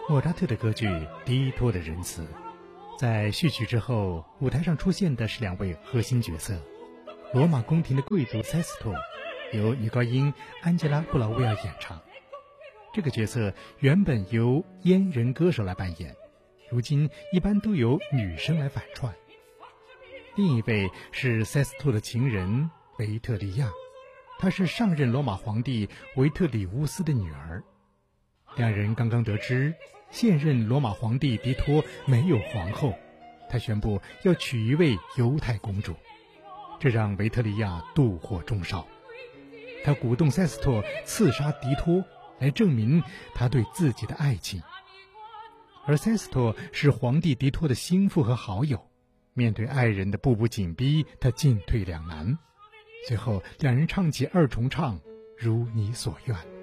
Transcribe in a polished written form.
莫扎特的歌剧《迪托的仁慈》，在序曲之后，舞台上出现的是两位核心角色：罗马宫廷的贵族塞斯托，由女高音安吉拉·布劳威尔演唱。这个角色原本由阉人歌手来扮演，如今一般都由女生来反串。另一位是塞斯托的情人维特利亚，她是上任罗马皇帝维特里乌斯的女儿。两人刚刚得知现任罗马皇帝迪托没有皇后，他宣布要娶一位犹太公主，这让维特利亚妒火中烧。他鼓动塞斯托刺杀迪托，来证明他对自己的爱情。而塞斯托是皇帝迪托的心腹和好友，面对爱人的步步紧逼，他进退两难。最后两人唱起二重唱《如你所愿》。